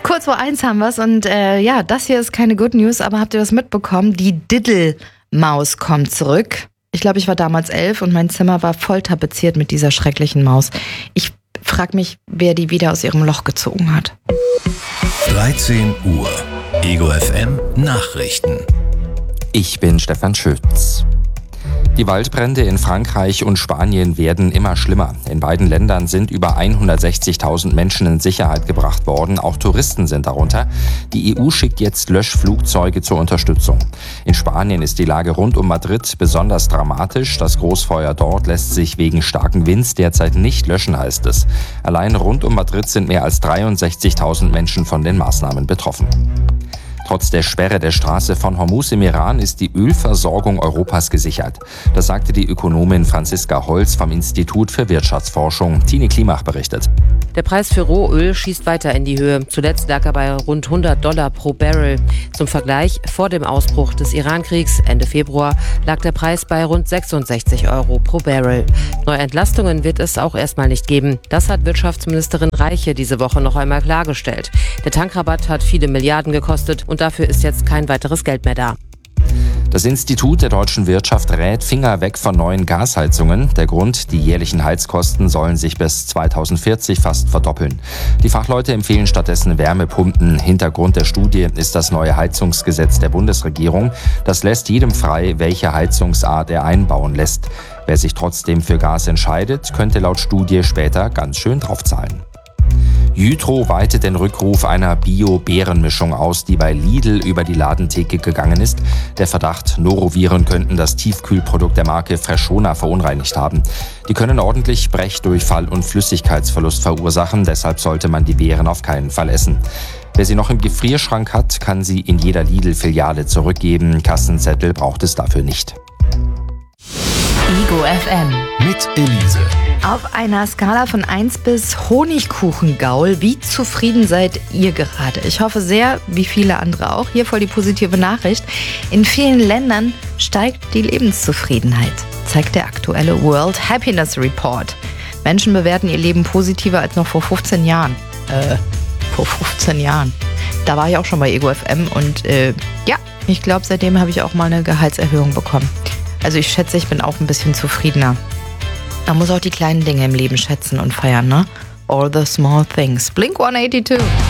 Kurz vor 1 haben wir's und das hier ist keine Good News, aber habt ihr das mitbekommen? Die Diddelmaus kommt zurück. Ich glaube, ich war damals 11 und mein Zimmer war voll tapeziert mit dieser schrecklichen Maus. Ich frage mich, wer die wieder aus ihrem Loch gezogen hat. 13 Uhr. Ego FM Nachrichten. Ich bin Stefan Schütz. Die Waldbrände in Frankreich und Spanien werden immer schlimmer. In beiden Ländern sind über 160.000 Menschen in Sicherheit gebracht worden. Auch Touristen sind darunter. Die EU schickt jetzt Löschflugzeuge zur Unterstützung. In Spanien ist die Lage rund um Madrid besonders dramatisch. Das Großfeuer dort lässt sich wegen starken Winds derzeit nicht löschen, heißt es. Allein rund um Madrid sind mehr als 63.000 Menschen von den Maßnahmen betroffen. Trotz der Sperre der Straße von Hormuz im Iran ist die Ölversorgung Europas gesichert. Das sagte die Ökonomin Franziska Holz vom Institut für Wirtschaftsforschung. Tine Klimach berichtet. Der Preis für Rohöl schießt weiter in die Höhe. Zuletzt lag er bei rund $100 pro Barrel. Zum Vergleich, vor dem Ausbruch des Iran-Kriegs Ende Februar lag der Preis bei rund 66 Euro pro Barrel. Neue Entlastungen wird es auch erstmal nicht geben. Das hat Wirtschaftsministerin Reiche diese Woche noch einmal klargestellt. Der Tankrabatt hat viele Milliarden gekostet und dafür ist jetzt kein weiteres Geld mehr da. Das Institut der deutschen Wirtschaft rät Finger weg von neuen Gasheizungen. Der Grund, die jährlichen Heizkosten sollen sich bis 2040 fast verdoppeln. Die Fachleute empfehlen stattdessen Wärmepumpen. Hintergrund der Studie ist das neue Heizungsgesetz der Bundesregierung. Das lässt jedem frei, welche Heizungsart er einbauen lässt. Wer sich trotzdem für Gas entscheidet, könnte laut Studie später ganz schön draufzahlen. Jytro weitet den Rückruf einer Bio-Beerenmischung aus, die bei Lidl über die Ladentheke gegangen ist. Der Verdacht, Noroviren könnten das Tiefkühlprodukt der Marke Freshona verunreinigt haben. Die können ordentlich Brechdurchfall und Flüssigkeitsverlust verursachen, deshalb sollte man die Beeren auf keinen Fall essen. Wer sie noch im Gefrierschrank hat, kann sie in jeder Lidl-Filiale zurückgeben. Kassenzettel braucht es dafür nicht. Ego FM. Mit Elise. Auf einer Skala von 1 bis Honigkuchengaul, wie zufrieden seid ihr gerade? Ich hoffe sehr, wie viele andere auch. Hier voll die positive Nachricht. In vielen Ländern steigt die Lebenszufriedenheit, zeigt der aktuelle World Happiness Report. Menschen bewerten ihr Leben positiver als noch vor 15 Jahren. Vor 15 Jahren. Da war ich auch schon bei Ego FM und ich glaube, seitdem habe ich auch mal eine Gehaltserhöhung bekommen. Also ich schätze, ich bin auch ein bisschen zufriedener. Man muss auch die kleinen Dinge im Leben schätzen und feiern, ne? All the small things. Blink 182.